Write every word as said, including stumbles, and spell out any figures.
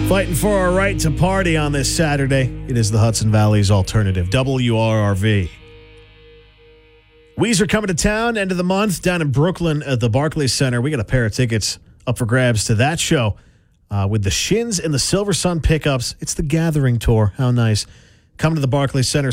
Fighting for our right to party on this Saturday. It is the Hudson Valley's alternative, W R R V. Weezer coming to town, end of the month, down in Brooklyn at the Barclays Center. We got a pair of tickets up for grabs to that show uh, with the Shins and the Silver Sun Pickups. It's the Gathering Tour. How nice. Come to the Barclays Center